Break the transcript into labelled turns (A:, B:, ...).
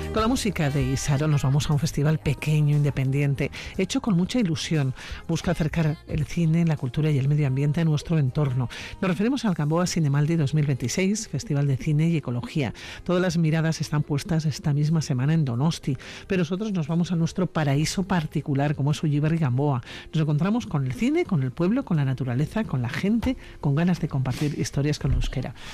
A: Con la música de Isaro nos vamos a un festival pequeño, independiente, hecho con mucha ilusión. Busca acercar el cine, la cultura y el medio ambiente a nuestro entorno. Nos referimos al Gamboa Cinemaldi 2026, Festival de Cine y Ecología. Todas las miradas están puestas esta misma semana en Donosti, pero nosotros nos vamos a nuestro paraíso particular, como es Ulliberri Gamboa. Nos encontramos con el cine, con el pueblo, con la naturaleza, con la gente, con ganas de compartir historias con euskera.